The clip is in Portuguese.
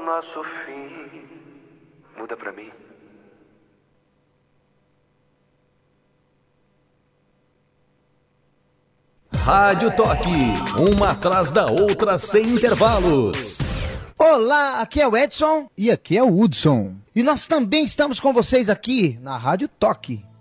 nosso fim. Muda pra mim. Rádio Toque, uma atrás da outra sem intervalos. Olá, aqui é o Edson e aqui é o Hudson. e nós também estamos com vocês aqui na Rádio Toque.